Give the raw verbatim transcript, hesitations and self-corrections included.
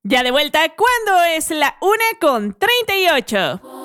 Ya de vuelta, ¿cuándo es la una con treinta y ocho?